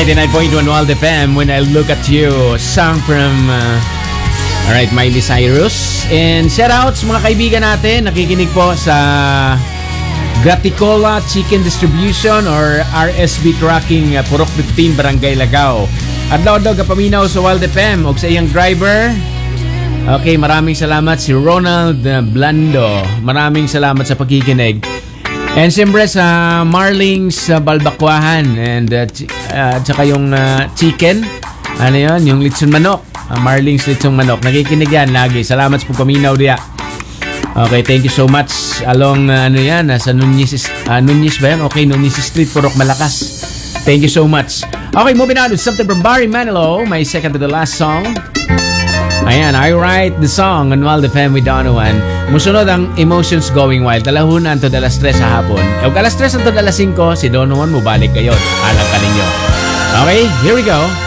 99.1 Wild FM, When I Look at You, song from alright, Miley Cyrus. And shoutouts mga kaibigan natin, nakikinig po sa Graticola Chicken Distribution or RSB Trucking, Purok 15, Barangay Lagao. Adlaw-adlaw kapaminaw sa Wild FM o sa iyang driver. Okay, maraming salamat si Ronald Blando. Maraming salamat sa pagkikinig. And siyempre sa Marlings Balbakwahan and tsaka yung chicken. Ano yun? Yung lechon manok. Marlings lechon manok. Nakikinig yan lagi. Salamat po paminaw diya. Okay, thank you so much. Along ano yan? Sa Nunez ba yan? Okay, Nunez Street, Purok Malakas. Thank you so much. Okay, moving on with something from Barry Manilow. My second to the last song. Ayan, I write the song on Wild FM with Donovan. Musunod ang Emotions Going Wild. Dalahunan to alas 3 sa hapon. Yung alas 3 to alas 5, si Donovan mubalik kayo. Alam ka ninyo. Okay, here we go.